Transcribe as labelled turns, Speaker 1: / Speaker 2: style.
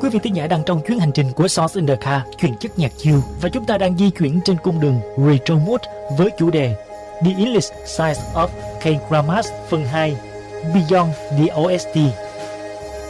Speaker 1: quý vị thính giả đang trong chuyến hành trình của Songs in the Car, chuyển chất nhạc chill, và chúng ta đang di chuyển trên cung đường Retro Mode với chủ đề The English Side of K-Dramas phần 2 Beyond the OST.